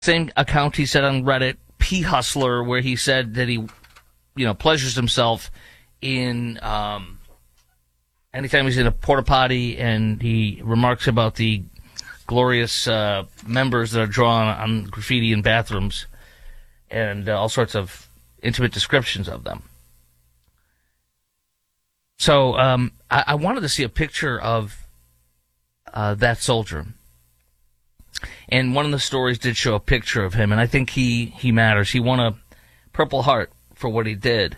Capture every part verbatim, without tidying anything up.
Same account he said on Reddit, P Hustler, where he said that he, you know, pleasures himself in um, anytime he's in a porta potty, and he remarks about the glorious uh, members that are drawn on graffiti in bathrooms and uh, all sorts of intimate descriptions of them. So um, I-, I wanted to see a picture of uh, that soldier. And one of the stories did show a picture of him, and I think he, he matters. He won a Purple Heart for what he did.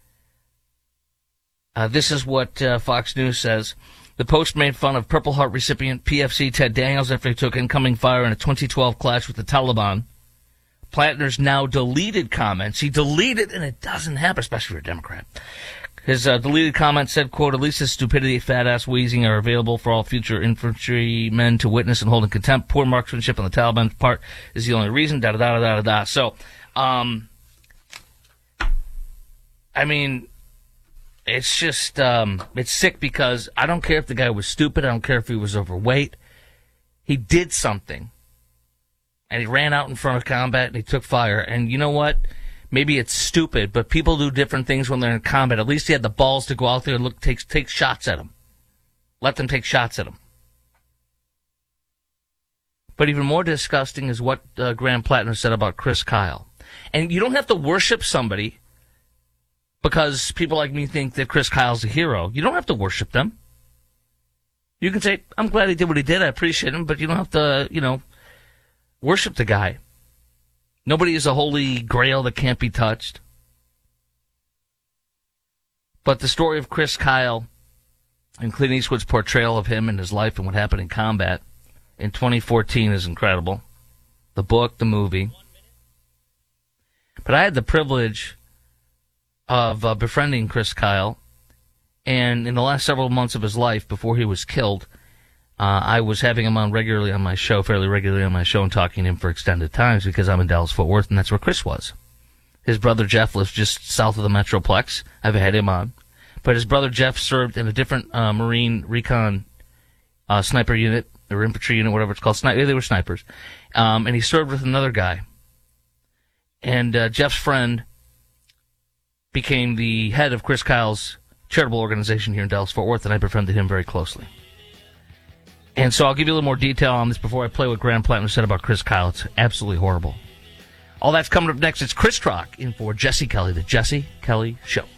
Uh, this is what uh, Fox News says. The Post made fun of Purple Heart recipient P F C Ted Daniels after he took incoming fire in a twenty twelve clash with the Taliban. Plattner's now deleted comments. He deleted, and it doesn't happen, especially for a Democrat. His uh, deleted comment said, quote, "At least his stupidity, fat-ass wheezing are available for all future infantrymen to witness and hold in contempt. Poor marksmanship on the Taliban's part is the only reason, da-da-da-da-da-da." So, um, I mean, it's just, um, it's sick because I don't care if the guy was stupid. I don't care if he was overweight. He did something. And he ran out in front of combat and he took fire. And you know what? Maybe it's stupid, but people do different things when they're in combat. At least he had the balls to go out there and look, take, take shots at him. Let them take shots at him. But even more disgusting is what uh, Graham Plattner said about Chris Kyle. And you don't have to worship somebody because people like me think that Chris Kyle's a hero. You don't have to worship them. You can say, I'm glad he did what he did. I appreciate him, but you don't have to, you know, worship the guy. Nobody is a holy grail that can't be touched. But the story of Chris Kyle and Clint Eastwood's portrayal of him and his life and what happened in combat in twenty fourteen is incredible. The book, the movie. But I had the privilege of uh, befriending Chris Kyle, and in the last several months of his life before he was killed, Uh, I was having him on regularly on my show, fairly regularly on my show, and talking to him for extended times because I'm in Dallas-Fort Worth, and that's where Chris was. His brother Jeff lives just south of the Metroplex. I've had him on. But his brother Jeff served in a different uh, Marine recon uh, sniper unit, or infantry unit, whatever it's called. Sni- they were snipers. Um, and he served with another guy. And uh, Jeff's friend became the head of Chris Kyle's charitable organization here in Dallas-Fort Worth, and I befriended him very closely. And so I'll give you a little more detail on this before I play what Graham Plattner said about Chris Kyle. It's absolutely horrible. All that's coming up next. It's Chris Trock in for Jesse Kelly, the Jesse Kelly Show.